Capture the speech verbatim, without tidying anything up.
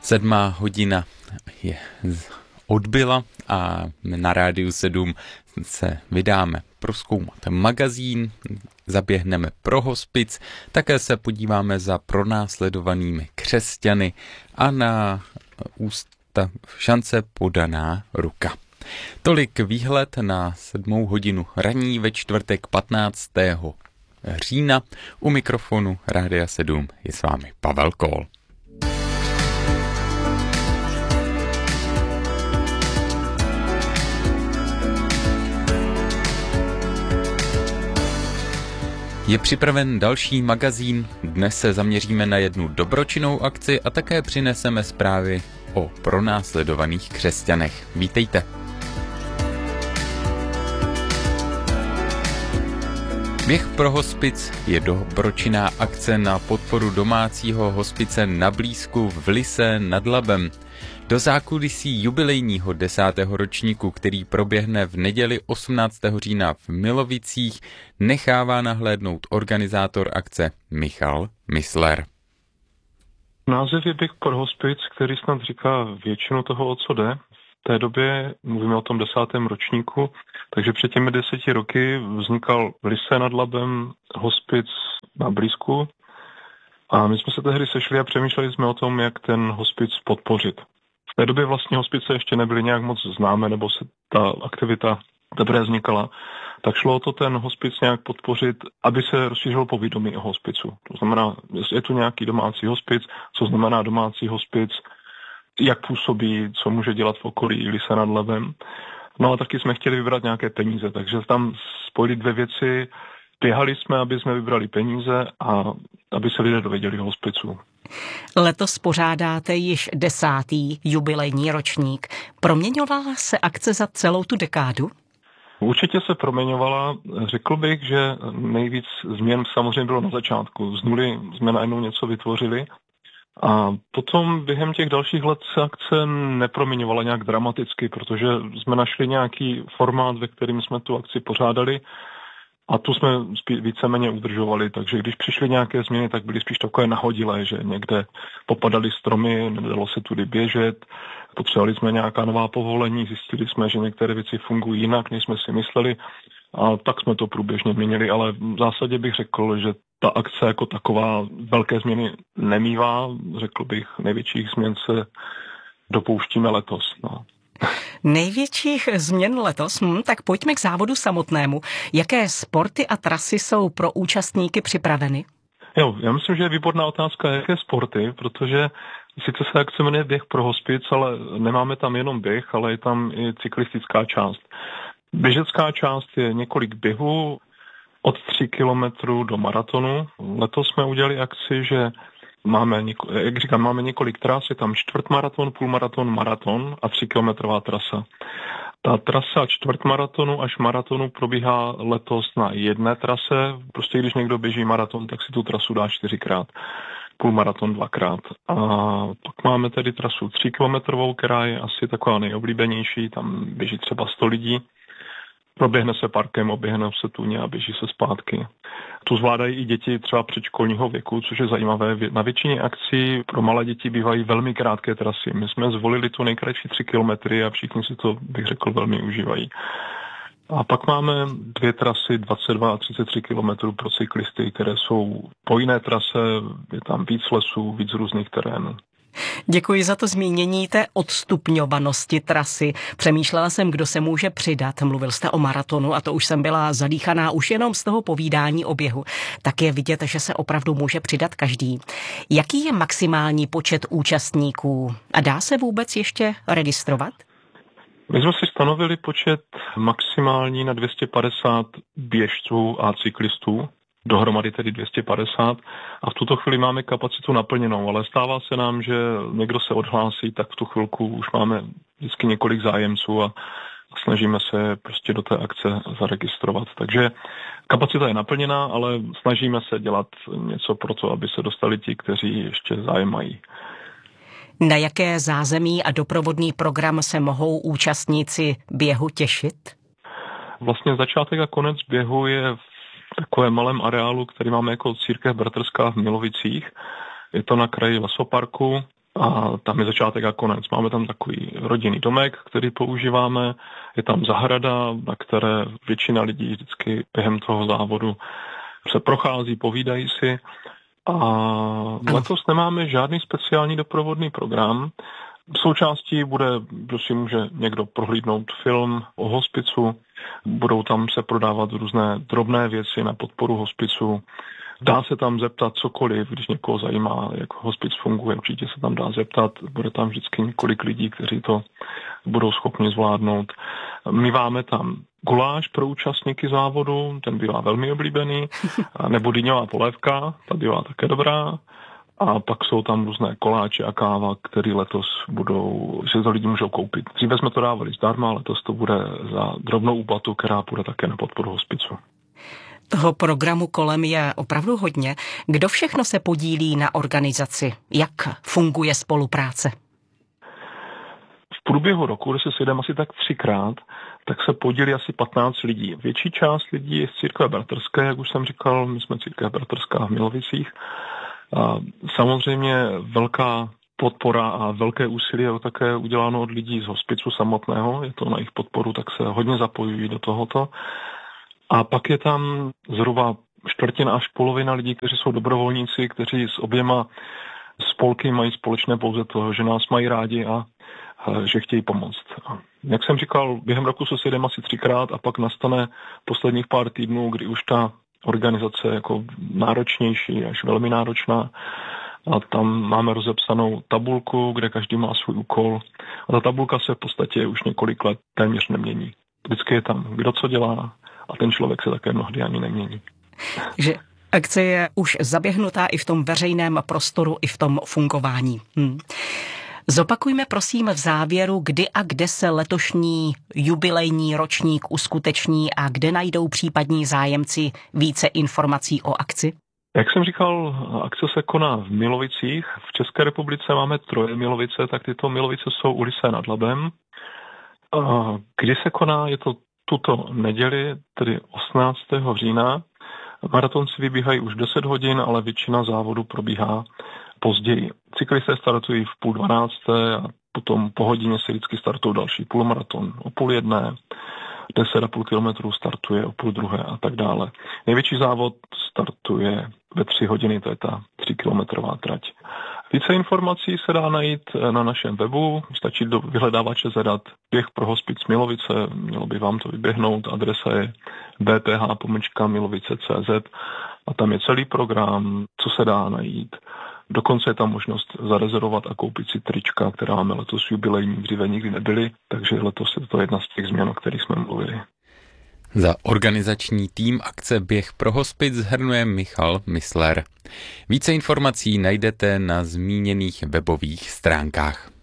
Sedmá hodina je odbyla a na Rádiu sedm se vydáme prozkoumat magazín, zaběhneme pro hospic, také se podíváme za pronásledovanými křesťany a na ústav šance podaná ruka. Tolik výhled na sedmou hodinu ranní ve čtvrtek patnáctého října. U mikrofonu Rádia sedm je s vámi Pavel Kol. Je připraven další magazín, dnes se zaměříme na jednu dobročinnou akci a také přineseme zprávy o pronásledovaných křesťanech. Vítejte. Běh pro hospic je dobročinná akce na podporu domácího hospice na Blísku v Lysé nad Labem. Do zákulisí jubilejního desátého ročníku, který proběhne v neděli osmnáctého října v Milovicích, nechává nahlédnout organizátor akce Michal Mysler. Název je Běh pro hospic, který snad říká většinu toho, o co jde. V té době mluvíme o tom desátém ročníku, takže před těmi deseti roky vznikal v Lysé nad Labem hospic na Blísku a my jsme se tehdy sešli a přemýšleli jsme o tom, jak ten hospic podpořit. V té době vlastně hospice ještě nebyly nějak moc známé, nebo se ta aktivita teprve vznikala, tak šlo o to ten hospic nějak podpořit, aby se rozšířilo povědomí o hospicu. To znamená, jestli je tu nějaký domácí hospic, co znamená domácí hospic, jak působí, co může dělat v okolí Lysé nad Labem. No a taky jsme chtěli vybrat nějaké peníze, takže tam spojili dvě věci. Běhali jsme, aby jsme vybrali peníze a aby se lidé dověděli o hospicu. Letos pořádáte již desátý jubilejní ročník. Proměňovala se akce za celou tu dekádu? Určitě se proměňovala. Řekl bych, že nejvíc změn samozřejmě bylo na začátku. Z nuly jsme najednou něco vytvořili a potom během těch dalších let se akce neproměňovala nějak dramaticky, protože jsme našli nějaký formát, ve kterým jsme tu akci pořádali a tu jsme víceméně udržovali, takže když přišly nějaké změny, tak byly spíš takové nahodilé, že někde popadaly stromy, nedalo se tudy běžet, potřebovali jsme nějaká nová povolení, zjistili jsme, že některé věci fungují jinak, než jsme si mysleli a tak jsme to průběžně měnili, ale v zásadě bych řekl, že ta akce jako taková velké změny nemívá, řekl bych, největších změn se dopouštíme letos. No. Největších změn letos, hm, tak pojďme k závodu samotnému. Jaké sporty a trasy jsou pro účastníky připraveny? Jo, já myslím, že je výborná otázka, jaké sporty, protože sice se akce jmenuje Běh pro hospic, ale nemáme tam jenom běh, ale je tam i cyklistická část. Běžecká část je několik běhů od tří kilometrů do maratonu. Letos jsme udělali akci, že máme, jak říkám, máme několik tras, je tam čtvrtmaraton, půlmaraton, maraton a tříkilometrová trasa. Ta trasa čtvrtmaratonu až maratonu probíhá letos na jedné trase. Prostě když někdo běží maraton, tak si tu trasu dá čtyřikrát. Půlmaraton dvakrát. A pak máme tedy trasu tříkilometrovou, která je asi taková nejoblíbenější, tam běží třeba sto lidí. Proběhne se parkem, oběhne se tuně a běží se zpátky. Tu zvládají i děti třeba předškolního věku, což je zajímavé. Na většině akcí pro malé děti bývají velmi krátké trasy. My jsme zvolili tu nejkratší tři kilometry a všichni si to, bych řekl, velmi užívají. A pak máme dvě trasy, dvacet dva a třicet tři kilometrů pro cyklisty, které jsou po jiné trase, je tam víc lesů, víc různých terénů. Děkuji za to zmínění té odstupňovanosti trasy. Přemýšlela jsem, kdo se může přidat. Mluvil jste o maratonu a to už jsem byla zadýchaná už jenom z toho povídání o běhu. Tak je vidět, že se opravdu může přidat každý. Jaký je maximální počet účastníků? A dá se vůbec ještě registrovat? My jsme si stanovili počet maximální na dvě stě padesát běžců a cyklistů. Dohromady tedy dvě stě padesát a v tuto chvíli máme kapacitu naplněnou, ale stává se nám, že někdo se odhlásí, tak v tu chvilku už máme vždycky několik zájemců a snažíme se prostě do té akce zaregistrovat. Takže kapacita je naplněná, ale snažíme se dělat něco pro to, aby se dostali ti, kteří ještě zájem mají. Na jaké zázemí a doprovodný program se mohou účastníci běhu těšit? Vlastně začátek a konec běhu je v takovém malém areálu, který máme jako církev bratrská v Milovicích. Je to na kraji lesoparku a tam je začátek a konec. Máme tam takový rodinný domek, který používáme, je tam zahrada, na které většina lidí vždycky během toho závodu se prochází, povídají si. A letos nemáme žádný speciální doprovodný program. Součástí bude, prosím, může někdo prohlídnout film o hospicu, budou tam se prodávat různé drobné věci na podporu hospicu. Dá se tam zeptat cokoliv, když někoho zajímá, jak hospic funguje, určitě se tam dá zeptat. Bude tam vždycky několik lidí, kteří to budou schopni zvládnout. Míváme tam guláš pro účastníky závodu, ten bývá velmi oblíbený, nebo dýňová polévka, ta bývá také dobrá. A pak jsou tam různé koláče a káva, které letos budou, že to lidi můžou koupit. Dříve jsme to dávali zdarma, letos to bude za drobnou úplatu, která půjde také na podporu hospicu. Toho programu kolem je opravdu hodně. Kdo všechno se podílí na organizaci? Jak funguje spolupráce? V průběhu roku, kde se sjedeme asi tak třikrát, tak se podílí asi patnáct lidí. Větší část lidí je z církve bratrské, jak už jsem říkal, my jsme církev bratrská v Milovicích. A samozřejmě velká podpora a velké úsilí je také uděláno od lidí z hospicu samotného, je to na jejich podporu, tak se hodně zapojují do tohoto. A pak je tam zhruba čtvrtina až polovina lidí, kteří jsou dobrovolníci, kteří s oběma spolky mají společné pouze to, že nás mají rádi a že chtějí pomoct. Jak jsem říkal, během roku se sjedeme asi třikrát a pak nastane posledních pár týdnů, kdy už ta organizace jako náročnější, až velmi náročná. A tam máme rozepsanou tabulku, kde každý má svůj úkol. A ta tabulka se v podstatě už několik let téměř nemění. Vždycky je tam, kdo co dělá a ten člověk se také mnohdy ani nemění. Že akce je už zaběhnutá i v tom veřejném prostoru, i v tom fungování. Hm. Zopakujme prosím v závěru, kdy a kde se letošní jubilejní ročník uskuteční a kde najdou případní zájemci více informací o akci. Jak jsem říkal, akce se koná v Milovicích. V České republice máme troje Milovice, tak tyto Milovice jsou u Lysé nad Labem. Kdy se koná, je to tuto neděli, tedy osmnáctého října. Maratonci vybíhají už deset hodin, ale většina závodu probíhá později. Cyklisté startují v půl dvanácté a potom po hodině se vždycky startují další půlmaraton o půl jedné, deset a půl kilometrů startuje o půl druhé a tak dále. Největší závod startuje ve tři hodiny, to je ta tříkilometrová trať. Více informací se dá najít na našem webu, stačí do vyhledávače zadat běh pro hospic Milovice, mělo by vám to vyběhnout, adresa je b p h pomlčka milovice tečka c z a tam je celý program, co se dá najít. Dokonce je tam možnost zarezervovat a koupit si trička, která máme letos jubilejní, dříve nikdy nebyly, takže letos je to jedna z těch změn, o kterých jsme mluvili. Za organizační tým akce Běh pro hospic shrnuje Michal Mysler. Více informací najdete na zmíněných webových stránkách.